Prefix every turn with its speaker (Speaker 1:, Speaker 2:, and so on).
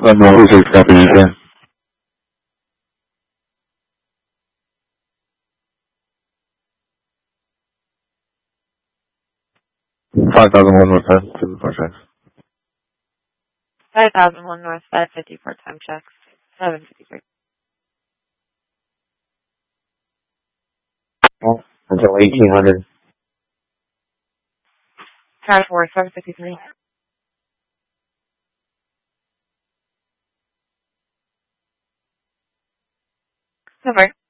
Speaker 1: North 6 copy, sir. 5001 North 554 checks.
Speaker 2: 5001 North 554 time checks. 753.
Speaker 3: Until 1800.
Speaker 2: Tower 4, 753. Over.